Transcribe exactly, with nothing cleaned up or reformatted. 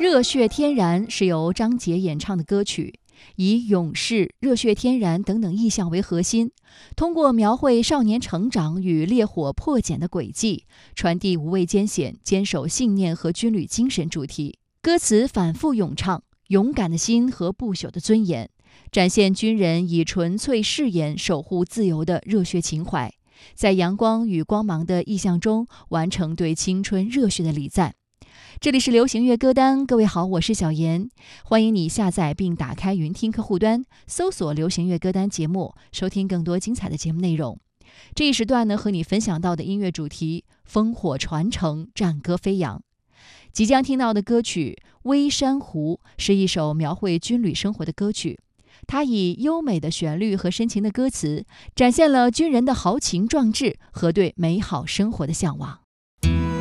热血天然是由张杰演唱的歌曲，以勇士、热血天然等等意象为核心，通过描绘少年成长与烈火破茧的轨迹，传递无畏艰险、坚守信念和军旅精神主题。歌词反复咏唱勇敢的心和不朽的尊严，展现军人以纯粹誓言守护自由的热血情怀，在阳光与光芒的意象中完成对青春热血的礼赞。这里是流行乐歌单，各位好，我是小妍，欢迎你下载并打开云听客户端，搜索流行乐歌单节目，收听更多精彩的节目内容。这一时段呢，和你分享到的音乐主题：烽火传承，战歌飞扬。即将听到的歌曲《微山湖》是一首描绘军旅生活的歌曲，它以优美的旋律和深情的歌词，展现了军人的豪情壮志和对美好生活的向往。